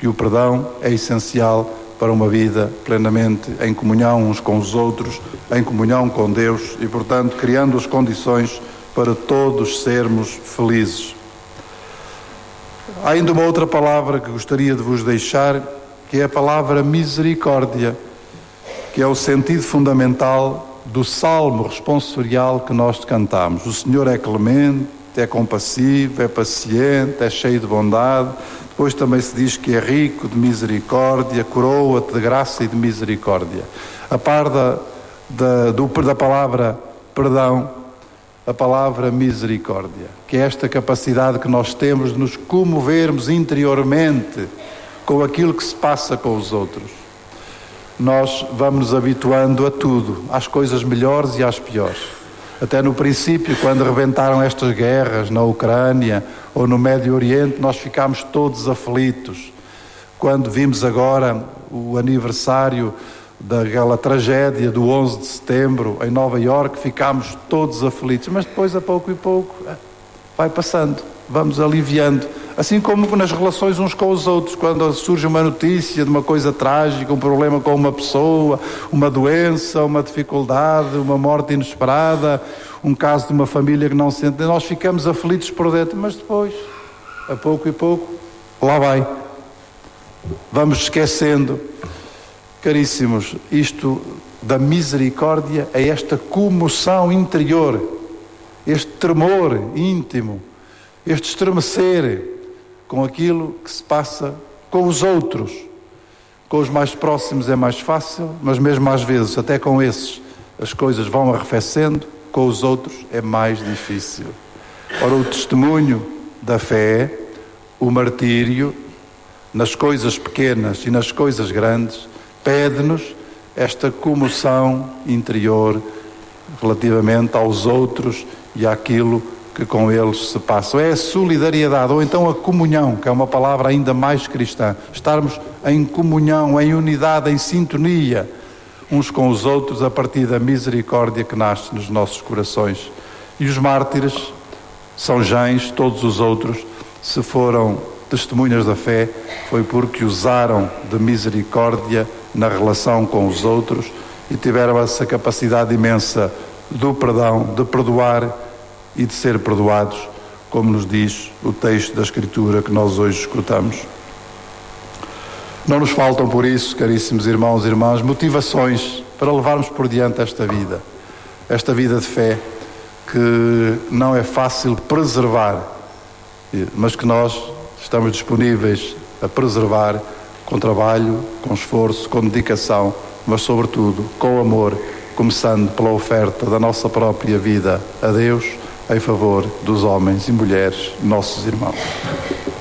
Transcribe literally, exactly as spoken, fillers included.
porque o perdão é essencial para uma vida plenamente em comunhão uns com os outros, em comunhão com Deus e, portanto, criando as condições para todos sermos felizes. Há ainda uma outra palavra que gostaria de vos deixar, que é a palavra misericórdia, que é o sentido fundamental do salmo responsorial que nós cantamos. O Senhor é clemente, é compassivo, é paciente, é cheio de bondade. Depois também se diz que é rico de misericórdia, coroa-te de graça e de misericórdia. A par da, da, do, da palavra perdão, a palavra misericórdia, que é esta capacidade que nós temos de nos comovermos interiormente com aquilo que se passa com os outros. Nós vamos nos habituando a tudo, às coisas melhores e às piores. Até no princípio, quando rebentaram estas guerras na Ucrânia ou no Médio Oriente, nós ficámos todos aflitos. Quando vimos agora o aniversário daquela tragédia do onze de setembro em Nova Iorque, ficámos todos aflitos. Mas depois, a pouco e pouco, vai passando, vamos aliviando. Assim como nas relações uns com os outros, quando surge uma notícia de uma coisa trágica, um problema com uma pessoa, uma doença, uma dificuldade, uma morte inesperada, um caso de uma família que não se entende, nós ficamos aflitos por dentro, mas depois, a pouco e pouco, lá vai. Vamos esquecendo. Caríssimos, isto da misericórdia é esta comoção interior, este tremor íntimo, este estremecer com aquilo que se passa com os outros. Com os mais próximos é mais fácil, mas mesmo às vezes, até com esses, as coisas vão arrefecendo, com os outros é mais difícil. Ora, o testemunho da fé, o martírio, nas coisas pequenas e nas coisas grandes, pede-nos esta comoção interior relativamente aos outros e àquilo que com eles se passa. É a solidariedade, ou então a comunhão, que é uma palavra ainda mais cristã. Estarmos em comunhão, em unidade, em sintonia uns com os outros a partir da misericórdia que nasce nos nossos corações. E os mártires, São Jães, todos os outros, se foram testemunhas da fé, foi porque usaram de misericórdia na relação com os outros e tiveram essa capacidade imensa do perdão, de perdoar e de ser perdoados, como nos diz o texto da Escritura que nós hoje escutamos. Não nos faltam, por isso, caríssimos irmãos e irmãs, motivações para levarmos por diante esta vida, esta vida de fé, que não é fácil preservar, mas que nós estamos disponíveis a preservar com trabalho, com esforço, com dedicação, mas sobretudo com amor, começando pela oferta da nossa própria vida a Deus, em favor dos homens e mulheres, nossos irmãos.